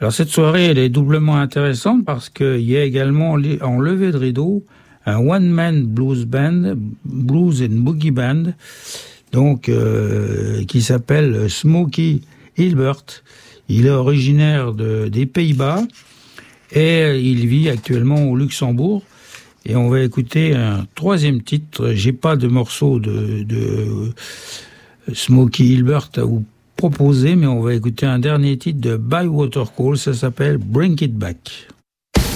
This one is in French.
Alors cette soirée, elle est doublement intéressante parce qu'il y a également en levée de rideau un one-man blues band, blues and boogie band, donc qui s'appelle Smokey Hilbert. Il est originaire des Pays-Bas et il vit actuellement au Luxembourg. Et on va écouter un troisième titre. J'ai pas de morceau de Smokey Hilbert à vous proposer, mais on va écouter un dernier titre de Bywater Call. Ça s'appelle Bring It Back.